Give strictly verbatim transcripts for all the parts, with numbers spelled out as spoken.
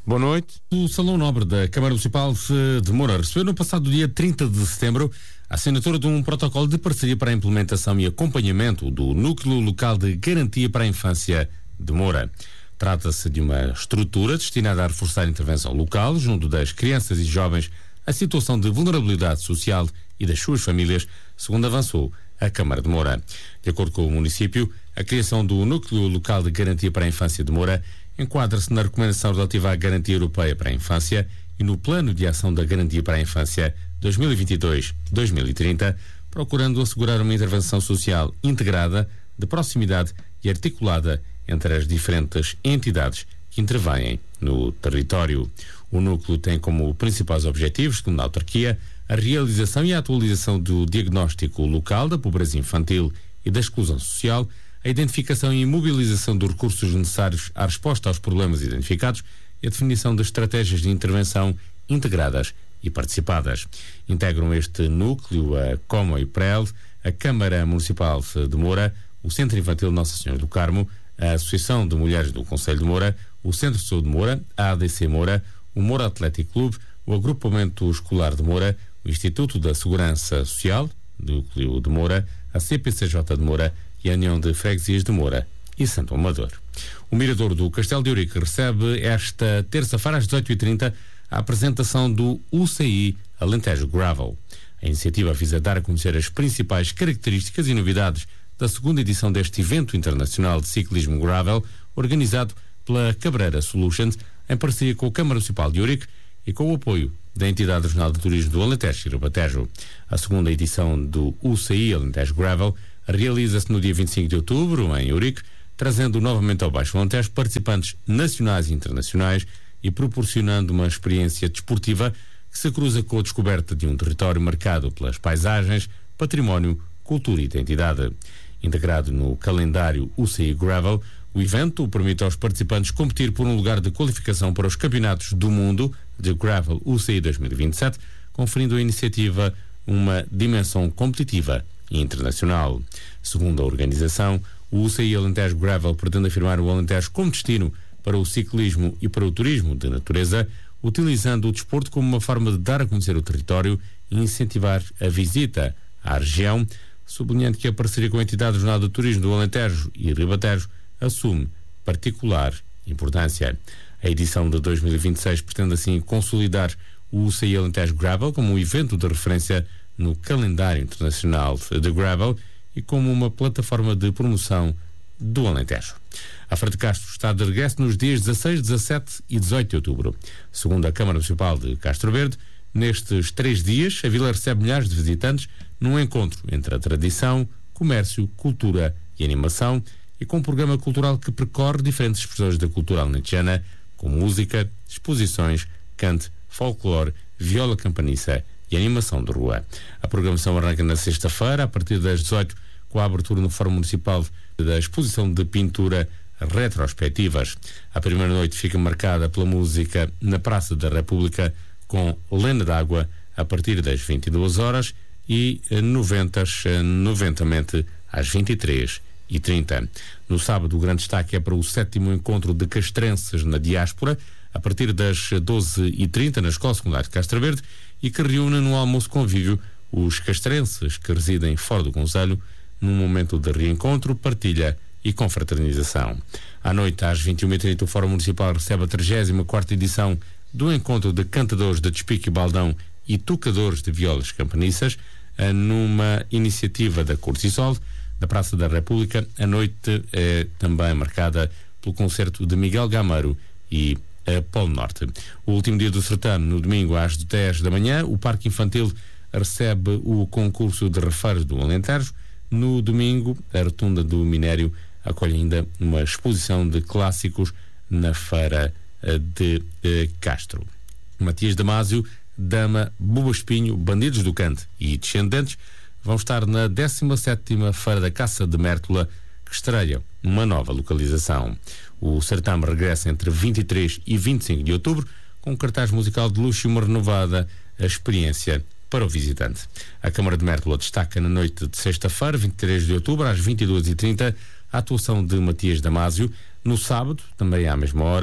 Boa noite. O Salão Nobre da Câmara Municipal de Moura recebeu no passado dia trinta de setembro a assinatura de um protocolo de parceria para a implementação e acompanhamento do Núcleo Local de Garantia para a Infância de Moura. Trata-se de uma estrutura destinada a reforçar a intervenção local junto das crianças e jovens a situação de vulnerabilidade social e das suas famílias, segundo avançou a Câmara de Moura. De acordo com o município, a criação do Núcleo Local de Garantia para a Infância de Moura enquadra-se na recomendação relativa à Garantia Europeia para a Infância e no Plano de Ação da Garantia para a Infância dois mil e vinte e dois a dois mil e trinta, procurando assegurar uma intervenção social integrada, de proximidade e articulada entre as diferentes entidades que intervêm no território. O núcleo tem como principais objetivos, segundo a autarquia, a realização e a atualização do diagnóstico local da pobreza infantil e da exclusão social, a identificação e mobilização dos recursos necessários à resposta aos problemas identificados e a definição de estratégias de intervenção integradas e participadas. Integram este núcleo a Como e Prel, a Câmara Municipal de Moura, o Centro Infantil Nossa Senhora do Carmo, a Associação de Mulheres do Concelho de Moura, o Centro de Saúde de Moura, a A D C Moura, o Moura Atlético Clube, o Agrupamento Escolar de Moura, o Instituto da Segurança Social, Núcleo de Moura, a C P C J de Moura e a União de Freguesias de Moura e Santo Amador. O Mirador do Castelo de Eurique recebe esta terça-feira às dezoito e trinta a apresentação do U C I Alentejo Gravel. A iniciativa visa dar a conhecer as principais características e novidades da segunda edição deste evento internacional de ciclismo gravel, organizado pela Cabreira Solutions, em parceria com a Câmara Municipal de Eurique e com o apoio da Entidade Regional de Turismo do Alentejo e Ribatejo. A segunda edição do U C I Alentejo Gravel realiza-se no dia vinte e cinco de outubro, em Eurique, trazendo novamente ao Baixo Alentejo participantes nacionais e internacionais e proporcionando uma experiência desportiva que se cruza com a descoberta de um território marcado pelas paisagens, património, cultura e identidade. Integrado no calendário U C I Gravel, o evento permite aos participantes competir por um lugar de qualificação para os campeonatos do mundo de Gravel U C I dois mil e vinte e sete, conferindo à iniciativa uma dimensão competitiva e internacional. Segundo a organização, o U C I Alentejo Gravel pretende afirmar o Alentejo como destino para o ciclismo e para o turismo de natureza, utilizando o desporto como uma forma de dar a conhecer o território e incentivar a visita à região, sublinhando que a parceria com a Entidade Regional de Turismo do Alentejo e Ribatejo assume particular importância. A edição de dois mil e vinte e seis pretende assim consolidar o U C I Alentejo Gravel como um evento de referência no calendário internacional de Gravel e como uma plataforma de promoção do Alentejo. A Feira de Castro está de regresso nos dias dezasseis, dezassete e dezoito de outubro. Segundo a Câmara Municipal de Castro Verde, nestes três dias, a vila recebe milhares de visitantes num encontro entre a tradição, comércio, cultura e animação e com um programa cultural que percorre diferentes expressões da cultura alentejana, como música, exposições, cante, folclore, viola campaniça e animação de rua. A programação arranca na sexta-feira, a partir das dezoito, com a abertura no Fórum Municipal da exposição de pintura retrospectivas. A primeira noite fica marcada pela música na Praça da República, com Lena d'Água, a partir das vinte e duas horas e noventas, noventamente às vinte e três e trinta. No sábado, o grande destaque é para o sétimo encontro de castrenses na diáspora, a partir das doze e trinta na Escola Secundária de Castro Verde, e que reúne no almoço convívio os castrenses que residem fora do concelho, num momento de reencontro, partilha e confraternização. À noite, às vinte e uma e trinta, o Fórum Municipal recebe a trigésima quarta edição do encontro de cantadores de despique e baldão e tocadores de violas campaniças, numa iniciativa da Cortisol, da Praça da República. A noite é também marcada pelo concerto de Miguel Gameiro e a Polo Norte. O último dia do certame, no domingo às dez da manhã, o Parque Infantil recebe o concurso de refeiros do Alentejo. No domingo, a Rotunda do Minério acolhe ainda uma exposição de clássicos na Feira de eh, Castro. Matias Damasio, Dama, Buba Espinho, Bandidos do Cante e Descendentes vão estar na décima sétima Feira da Caça de Mértola, que estreia uma nova localização. O certame regressa entre vinte e três e vinte e cinco de outubro, com um cartaz musical de luxo e uma renovada experiência para o visitante. A Câmara de Mértola destaca na noite de sexta-feira, vinte e três de outubro, às vinte e duas e trinta, a atuação de Matias Damasio. No sábado, também à mesma hora,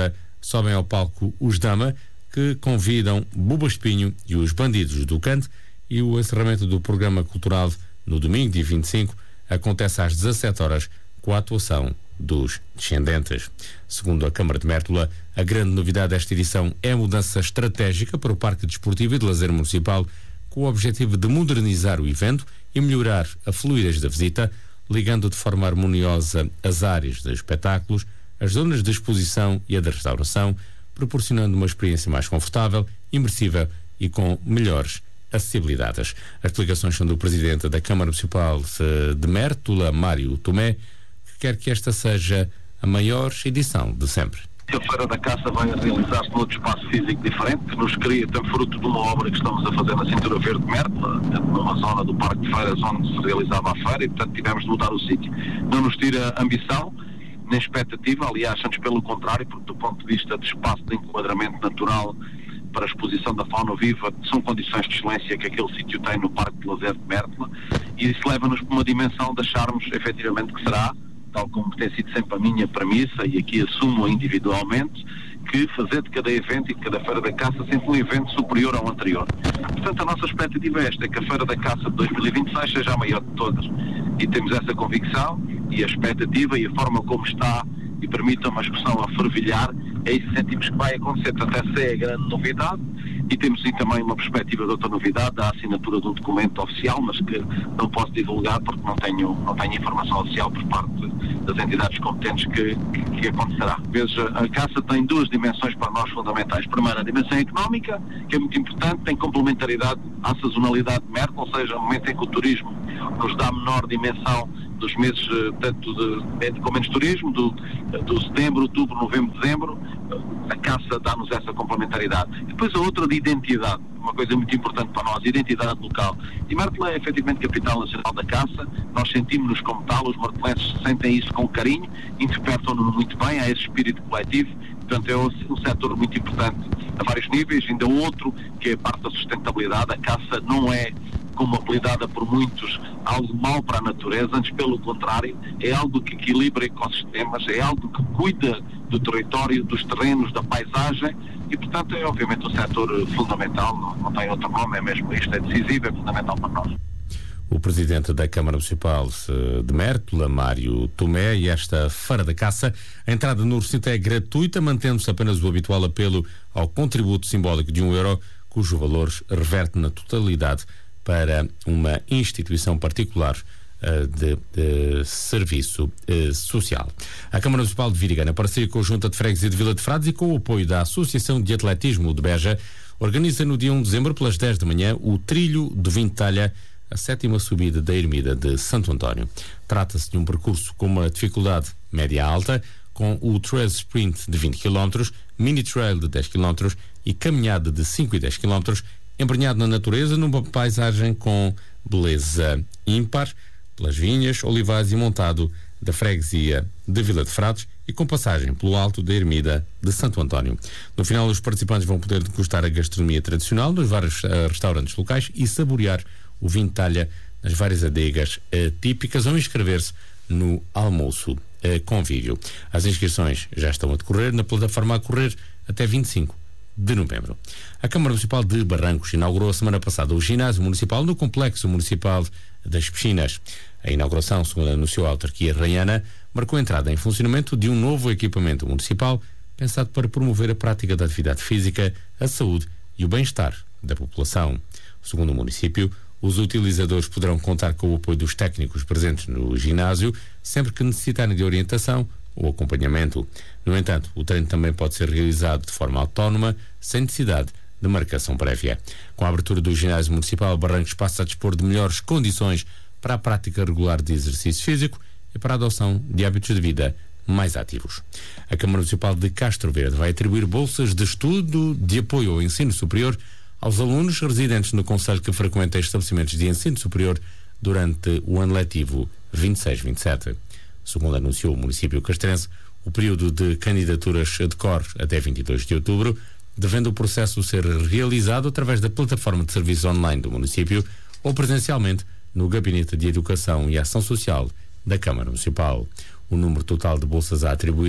sobem ao palco os Dama, que convidam Buba Espinho e os Bandidos do Cante, e o encerramento do programa cultural no domingo, dia vinte e cinco, acontece às dezassete horas com a atuação dos Descendentes. Segundo a Câmara de Mértola, a grande novidade desta edição é a mudança estratégica para o Parque Desportivo e de Lazer Municipal, com o objetivo de modernizar o evento e melhorar a fluidez da visita, ligando de forma harmoniosa as áreas de espetáculos, as zonas de exposição e a de restauração, proporcionando uma experiência mais confortável, imersiva e com melhores acessibilidades. As explicações são do Presidente da Câmara Municipal de Mértola, Mário Tomé, que quer que esta seja a maior edição de sempre. A Feira da Caça vai realizar-se noutro espaço físico diferente, que nos cria, tem fruto de uma obra que estamos a fazer na Cintura Verde de Mértola, numa zona do Parque de Feiras onde se realizava a feira, e portanto tivemos de mudar o sítio. Não nos tira ambição, nem expectativa, aliás, antes pelo contrário, porque do ponto de vista de espaço de enquadramento natural para a exposição da fauna viva, são condições de excelência que aquele sítio tem no Parque de Lazer de Mértola, e isso leva-nos para uma dimensão de acharmos efetivamente que será, tal como tem sido sempre a minha premissa, e aqui assumo individualmente, que fazer de cada evento e de cada Feira da Caça sempre um evento superior ao anterior. Portanto, a nossa expectativa é esta, é que a Feira da Caça de dois mil e vinte e seis seja a maior de todas. E temos essa convicção, e a expectativa, e a forma como está, e permita uma expressão a fervilhar, é isso que sentimos que vai acontecer. Portanto, essa é a grande novidade, e temos sim também uma perspectiva de outra novidade, da assinatura de um documento oficial, mas que não posso divulgar porque não tenho, não tenho informação oficial por parte das entidades competentes que, que, que acontecerá. Veja, a caça tem duas dimensões para nós fundamentais. Primeiro, a dimensão económica, que é muito importante, tem complementaridade à sazonalidade de Mértola, ou seja, no momento em que o turismo nos dá menor dimensão dos meses, tanto de, de, com menos turismo, do, do setembro, outubro, novembro, dezembro, a caça dá-nos essa complementaridade. E depois a outra de identidade, uma coisa muito importante para nós, identidade local. E Mértola é efetivamente capital nacional da caça, nós sentimos-nos como tal, os martelenses sentem isso com carinho, interpretam-no muito bem, há esse espírito coletivo, portanto é um, um setor muito importante a vários níveis. Ainda outro, que é a parte da sustentabilidade, a caça não é, como apelidada por muitos, algo mau para a natureza, antes pelo contrário, é algo que equilibra ecossistemas, é algo que cuida do território, dos terrenos, da paisagem, e portanto é obviamente um setor fundamental, não, não tem outro nome, é mesmo isto, é decisivo, é fundamental para nós. O Presidente da Câmara Municipal de Mértola, Mário Tomé, e esta Feira da Caça, a entrada no recinto é gratuita, mantendo-se apenas o habitual apelo ao contributo simbólico de um euro, cujo valor reverte na totalidade para uma instituição particular uh, de, de serviço uh, social. A Câmara Municipal de Virigana, parceria com a Junta de Freguesia de Vila de Frades e com o apoio da Associação de Atletismo de Beja, organiza no dia um de dezembro, pelas dez da manhã, o Trilho do Vinho de Talha, a sétima subida da Ermida de Santo António. Trata-se de um percurso com uma dificuldade média-alta, com o Trail Sprint de vinte quilómetros, Mini Trail de dez quilómetros e caminhada de cinco e dez quilómetros, embrenhado na natureza, numa paisagem com beleza ímpar, pelas vinhas, olivais e montado da freguesia de Vila de Frades e com passagem pelo alto da Ermida de Santo António. No final, os participantes vão poder degustar a gastronomia tradicional nos vários uh, restaurantes locais e saborear o vinho de talha nas várias adegas uh, típicas, ou inscrever-se no almoço uh, convívio. As inscrições já estão a decorrer na plataforma a correr até vinte e cinco de novembro. A Câmara Municipal de Barrancos inaugurou a semana passada o ginásio municipal no Complexo Municipal das Piscinas. A inauguração, segundo anunciou a autarquia raiana, marcou a entrada em funcionamento de um novo equipamento municipal pensado para promover a prática da atividade física, a saúde e o bem-estar da população. Segundo o município, os utilizadores poderão contar com o apoio dos técnicos presentes no ginásio sempre que necessitarem de orientação ou acompanhamento. No entanto, o treino também pode ser realizado de forma autónoma, sem necessidade de marcação prévia. Com a abertura do ginásio municipal, Barrancos passa a dispor de melhores condições para a prática regular de exercício físico e para a adoção de hábitos de vida mais ativos. A Câmara Municipal de Castro Verde vai atribuir bolsas de estudo de apoio ao ensino superior aos alunos residentes no concelho que frequentam estabelecimentos de ensino superior durante o ano letivo vinte e seis vinte e sete. Segundo anunciou o município castrense, o período de candidaturas decorre até vinte e dois de outubro, devendo o processo ser realizado através da plataforma de serviços online do município ou presencialmente no Gabinete de Educação e Ação Social da Câmara Municipal. O número total de bolsas a atribuir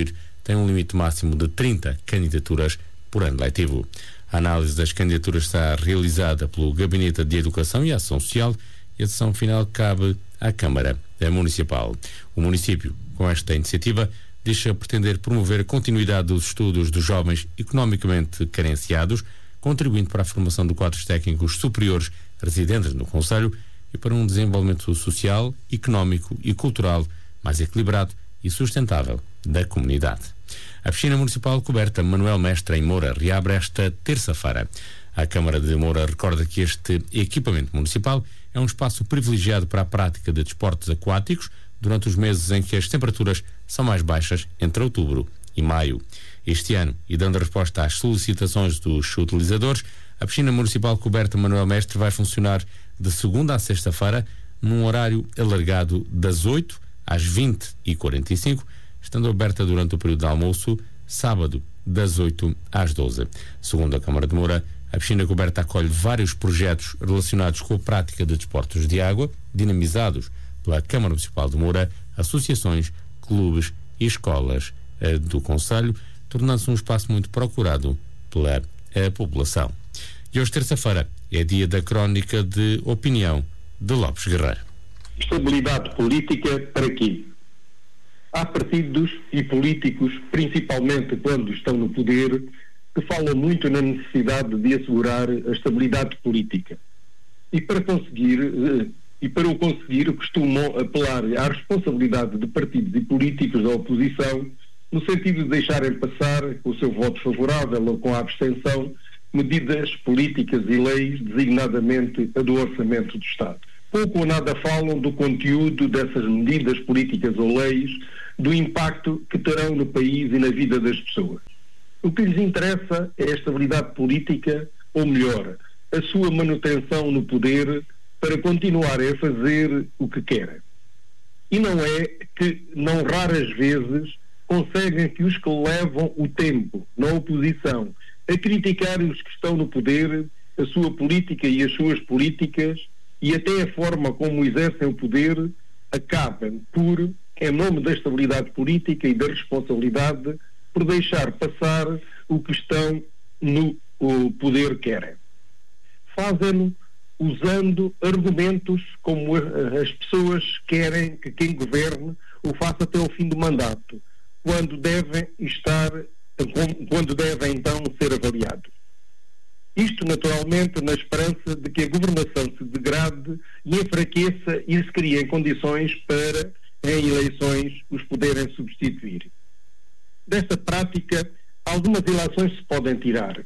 tem um limite máximo de trinta candidaturas por ano letivo. A análise das candidaturas está realizada pelo Gabinete de Educação e Ação Social e a decisão final cabe à Câmara Municipal. O município, com esta iniciativa, diz pretender promover a continuidade dos estudos dos jovens economicamente carenciados, contribuindo para a formação de quadros técnicos superiores residentes no concelho e para um desenvolvimento social, económico e cultural mais equilibrado e sustentável da comunidade. A piscina municipal coberta Manuel Mestre em Moura reabre esta terça-feira. A Câmara de Moura recorda que este equipamento municipal é um espaço privilegiado para a prática de desportos aquáticos durante os meses em que as temperaturas são mais baixas, entre outubro e maio. Este ano, e dando resposta às solicitações dos utilizadores, a piscina municipal coberta Manuel Mestre vai funcionar de segunda a sexta-feira, num horário alargado das oito às vinte e quarenta e cinco, estando aberta durante o período de almoço, sábado, das oito às doze. Segundo a Câmara de Moura, a piscina coberta acolhe vários projetos relacionados com a prática de desportos de água, dinamizados pela Câmara Municipal de Moura, associações, clubes e escolas eh, do concelho, tornando-se um espaço muito procurado pela eh, população. E hoje, terça-feira, é dia da crónica de opinião de Lopes Guerreiro. Estabilidade política para quê? Há partidos e políticos, principalmente quando estão no poder, que falam muito na necessidade de assegurar a estabilidade política. E para conseguir, e para o conseguir, costumam apelar à responsabilidade de partidos e políticos da oposição, no sentido de deixarem passar com o seu voto favorável ou com a abstenção medidas políticas e leis, designadamente a do Orçamento do Estado. Pouco ou nada falam do conteúdo dessas medidas políticas ou leis, do impacto que terão no país e na vida das pessoas. O que lhes interessa é a estabilidade política, ou melhor, a sua manutenção no poder para continuarem a fazer o que querem. E não é que, não raras vezes, conseguem que os que levam o tempo na oposição a criticarem os que estão no poder, a sua política e as suas políticas, e até a forma como exercem o poder, acabam por, em nome da estabilidade política e da responsabilidade, por deixar passar o que estão no o poder querem. Fazem-no usando argumentos como as pessoas querem que quem governe o faça até ao fim do mandato, quando devem estar, quando devem então ser avaliados. Isto, naturalmente, na esperança de que a governação se degrade e enfraqueça e se criem condições para, em eleições, os poderem substituir. Desta prática, algumas eleições se podem tirar.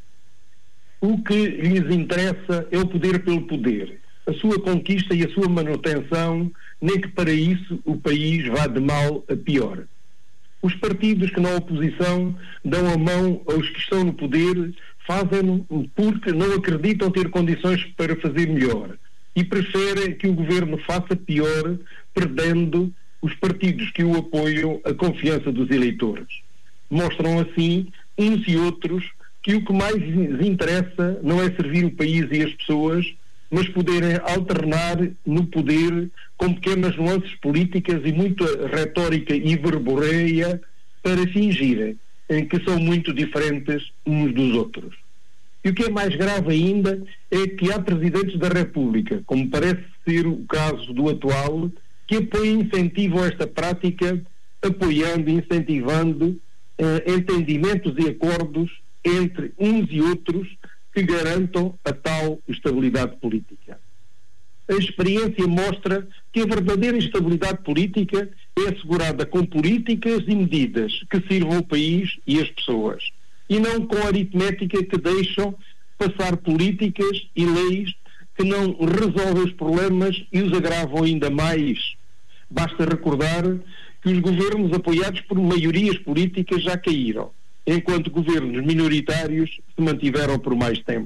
O que lhes interessa é o poder pelo poder, a sua conquista e a sua manutenção, nem que para isso o país vá de mal a pior. Os partidos que na oposição dão a mão aos que estão no poder fazem-no porque não acreditam ter condições para fazer melhor e preferem que o governo faça pior, perdendo os partidos que o apoiam a confiança dos eleitores. Mostram assim, uns e outros, que o que mais lhes interessa não é servir o país e as pessoas, mas poderem alternar no poder com pequenas nuances políticas e muita retórica e verborreia para fingirem em que são muito diferentes uns dos outros. E o que é mais grave ainda é que há presidentes da República, como parece ser o caso do atual, que apoiam e incentivam esta prática, apoiando e incentivando eh, entendimentos e acordos entre uns e outros que garantam a tal estabilidade política. A experiência mostra que a verdadeira estabilidade política é assegurada com políticas e medidas que sirvam o país e as pessoas, e não com a aritmética que deixam passar políticas e leis que não resolvem os problemas e os agravam ainda mais. Basta recordar que os governos apoiados por maiorias políticas já caíram, enquanto governos minoritários se mantiveram por mais tempo.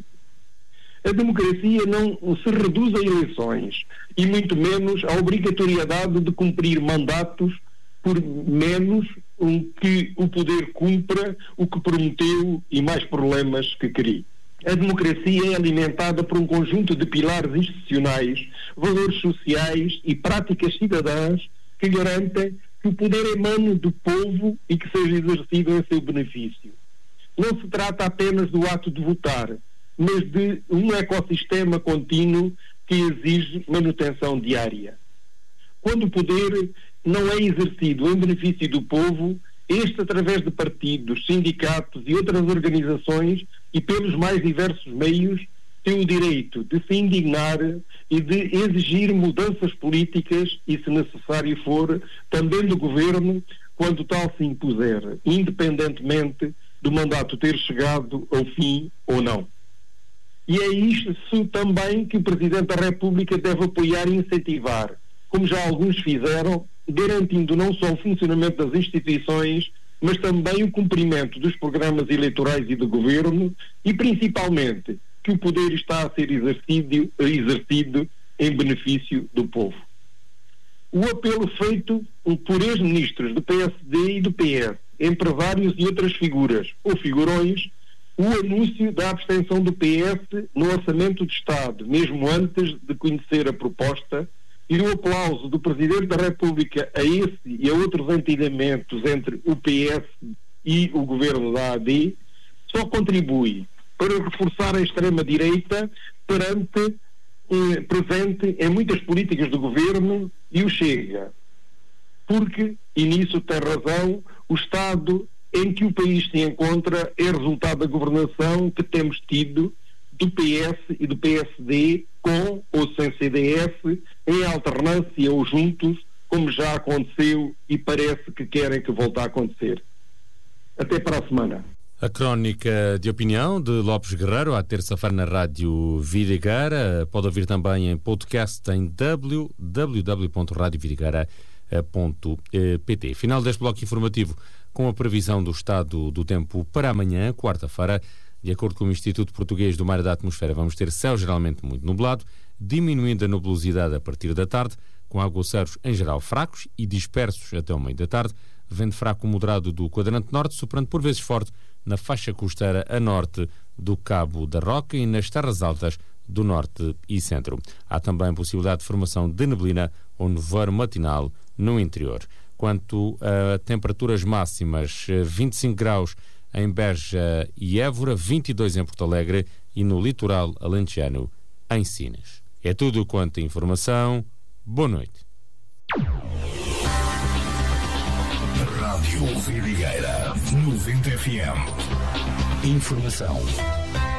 A democracia não se reduz a eleições e muito menos à obrigatoriedade de cumprir mandatos por menos um que o poder cumpra o que prometeu e mais problemas que queria. A democracia é alimentada por um conjunto de pilares institucionais, valores sociais e práticas cidadãs que garantem que que o poder emane do povo e que seja exercido em seu benefício. Não se trata apenas do ato de votar, mas de um ecossistema contínuo que exige manutenção diária. Quando o poder não é exercido em benefício do povo, este, através de partidos, sindicatos e outras organizações e pelos mais diversos meios, tem o direito de se indignar e de exigir mudanças políticas e, se necessário for, também do governo, quando tal se impuser, independentemente do mandato ter chegado ao fim ou não. E é isso também que o Presidente da República deve apoiar e incentivar, como já alguns fizeram, garantindo não só o funcionamento das instituições, mas também o cumprimento dos programas eleitorais e do governo e, principalmente, que o poder está a ser exercido, exercido em benefício do povo. O apelo feito por ex-ministros do P S D e do P S, empresários e outras figuras ou figurões, o anúncio da abstenção do P S no Orçamento de Estado, mesmo antes de conhecer a proposta, e o aplauso do Presidente da República a esse e a outros entendimentos entre o P S e o Governo da A D, só contribui para reforçar a extrema-direita perante, eh, presente em muitas políticas do Governo e o Chega. Porque, e nisso tem razão, o Estado em que o país se encontra é resultado da governação que temos tido do P S e do P S D, com ou sem C D S, em alternância ou juntos, como já aconteceu e parece que querem que volte a acontecer. Até para a semana. A crónica de opinião de Lopes Guerreiro, à terça-feira na Rádio Vidigueira. Pode ouvir também em podcast em w w w ponto radio vidigueira ponto p t. Final deste bloco informativo com a previsão do estado do tempo para amanhã, quarta-feira. De acordo com o Instituto Português do Mar e da Atmosfera, vamos ter céu geralmente muito nublado, diminuindo a nubosidade a partir da tarde, com aguaceiros em geral fracos e dispersos até ao meio da tarde, vento fraco moderado do quadrante norte, soprando por vezes forte na faixa costeira a norte do Cabo da Roca e nas terras altas do norte e centro. Há também possibilidade de formação de neblina ou nevoeiro matinal no interior. Quanto a temperaturas máximas, vinte e cinco graus em Beja e Évora, vinte e dois em Porto Alegre e no litoral alentejano em Sines. É tudo quanto a informação. Boa noite. Rádio Vidigueira noventa F M. Informação